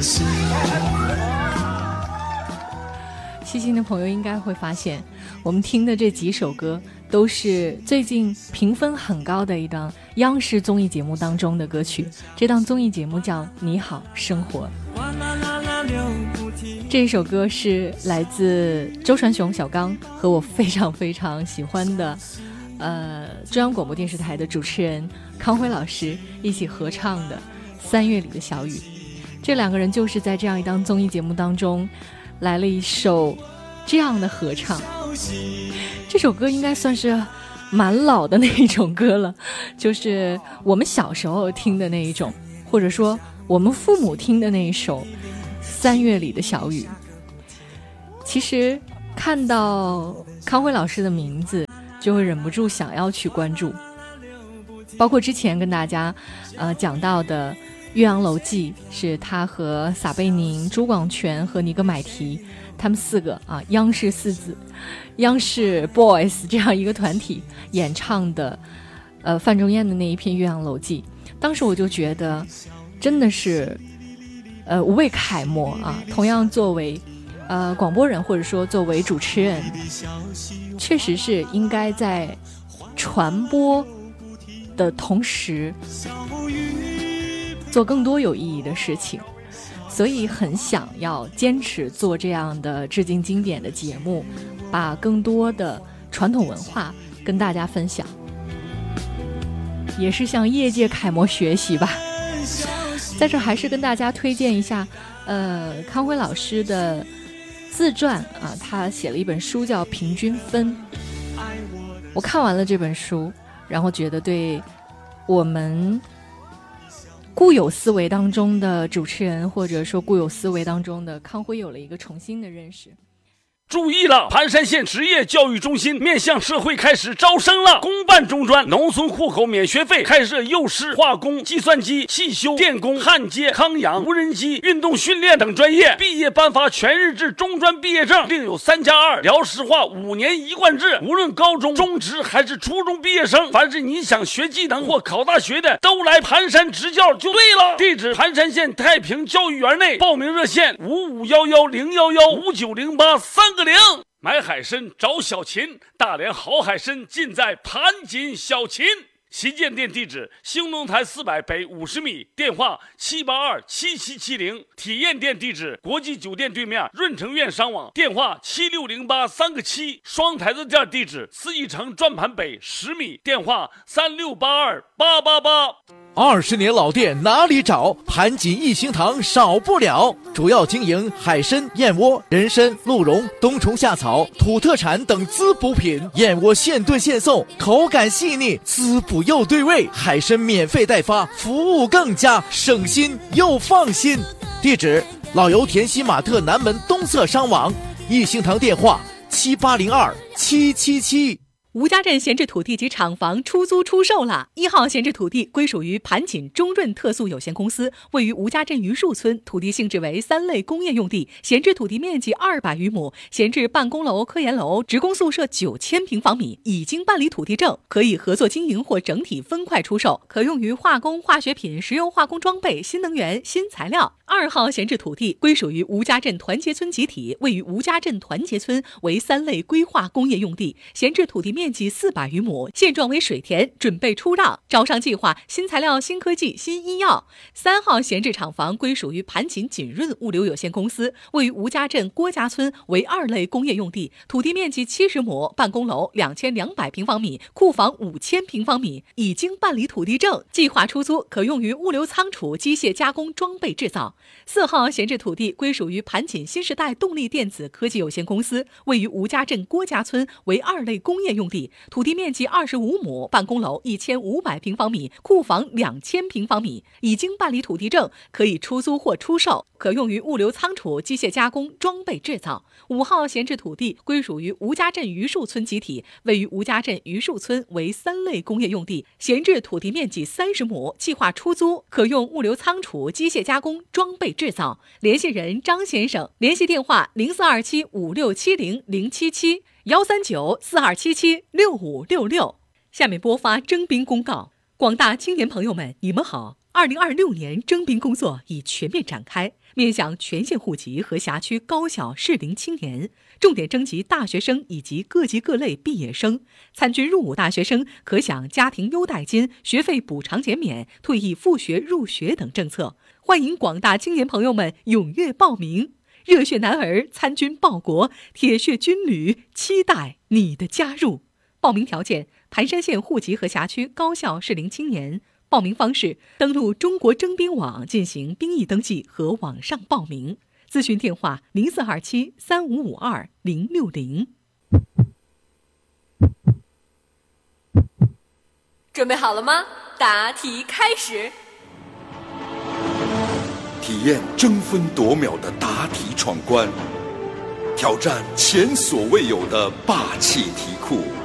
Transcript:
事。 细心的朋友应该会发现，我们听的这几首歌都是最近评分很高的一档央视综艺节目当中的歌曲。这档综艺节目叫《你好生活》。这首歌是来自周传雄、小刚和我非常非常喜欢的中央广播电视台的主持人康辉老师一起合唱的《3月里的小雨》。这两个人就是在这样一档综艺节目当中来了一首这样的合唱。这首歌应该算是蛮老的那一种歌了，就是我们小时候听的那一种，或者说我们父母听的那一首3月里的小雨。其实看到康辉老师的名字就会忍不住想要去关注，包括之前跟大家讲到的《岳阳楼记》，是他和撒贝宁、朱广权和尼格买提他们4个央视4子，央视 boys 这样一个团体演唱的范仲淹的那一篇《岳阳楼记》。当时我就觉得真的是无畏楷模啊！同样作为广播人或者说作为主持人，确实是应该在传播的同时做更多有意义的事情，所以很想要坚持做这样的致敬经典的节目，把更多的传统文化跟大家分享，也是向业界楷模学习吧。在这还是跟大家推荐一下康辉老师的自传他写了一本书叫《平均分》。我看完了这本书，然后觉得对我们固有思维当中的主持人，或者说固有思维当中的康辉有了一个重新的认识。 注意了，盘山县职业教育中心面向社会开始招生了，公办中专，农村户口免学费，开设幼师、化工、计算机、汽修、电工、焊接、康养、无人机、运动训练等专业，毕业颁发全日制中专毕业证，另有3+2辽师化5年一贯制，无论高中、中职还是初中毕业生，凡是你想学技能或考大学的，都来盘山执教就对了。地址：盘山县太平教育园内，报名热线551101159083个0。买海参找小秦，大连好海参尽在盘锦小秦。旗舰店地址：兴隆台400北50米，电话7827770。体验店地址：国际酒店对面润城苑商网，电话7608-3个7。双台子店地址：四义城转盘北10米，电话3682-888。 20年老店哪里找？盘锦一星堂少不了。主要经营海参、燕窝、人参、鹿茸、冬虫夏草、土特产等滋补品。燕窝现炖现送，口感细腻，滋补又对味。海参免费代发，服务更加省心又放心。地址：老油田西马特南门东侧商网。一星堂电话7802-777。 吴家镇闲置土地及厂房出租出售了。1号闲置土地归属于盘锦中润特速有限公司，位于吴家镇榆树村，土地性质为3类工业用地，闲置土地面积200余亩，闲置办公楼、科研楼、职工宿舍9000平方米，已经办理土地证，可以合作经营或整体分块出售，可用于化工、化学品、石油化工装备、新能源、新材料。2号闲置土地归属于吴家镇团结村集体，位于吴家镇团结村，为3类规划工业用地，闲置土地面积400余亩，现状为水田，准备出让。招商计划：新材料、新科技、新医药。3号闲置厂房归属于盘锦锦润物流有限公司，位于吴家镇郭家村，为2类工业用地，土地面积70亩，办公楼2200平方米，库房5000平方米，已经办理土地证，计划出租，可用于物流仓储、机械加工、装备制造。4号闲置土地归属于盘锦新时代动力电子科技有限公司，位于吴家镇郭家村，为2类工业用地，土地面积25亩，办公楼1500平方米，库房2000平方米，已经办理土地证，可以出租或出售，可用于物流仓储、机械加工、装备制造。5号闲置土地归属于吴家镇榆树村集体，位于吴家镇榆树村，为3类工业用地，闲置土地面积30亩，计划出租，可用物流仓储、机械加工、装备制造。联系人张先生，联系电话0427567077，13942776566。下面播发征兵公告。广大青年朋友们，你们好， 2026年征兵工作已全面展开，面向全县户籍和辖区高校适龄青年，重点征集大学生以及各级各类毕业生。参军入伍大学生可享家庭优待金、学费补偿减免、退役复学入学等政策。欢迎广大青年朋友们踊跃报名，热血男儿参军报国，铁血军旅期待你的加入。报名条件：盘山县户籍和辖区高校适龄青年。报名方式：登录中国征兵网进行兵役登记和网上报名。咨询电话：04273552-060。 准备好了吗？答题开始。 体验争分夺秒的答题闯关，挑战前所未有的霸气题库。